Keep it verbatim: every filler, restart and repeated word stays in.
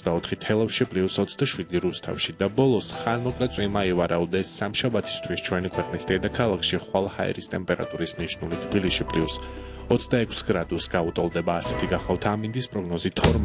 ოცდაოთხი თელავში პლუს ოცდაშვიდი რუსთავში და ბოლოს ხანმოკლე წვიმა ივარაუდეს სამშაბათისთვის ჩვენი ქვეყნის დედაქალაქში ხვალ ჰაერის ტემპერატურის ნიშნული თბილისში პლუს ოცდაექვსი გრადუს გაუტოლდება ასეთი გახავთ ამინდის პროგნოზი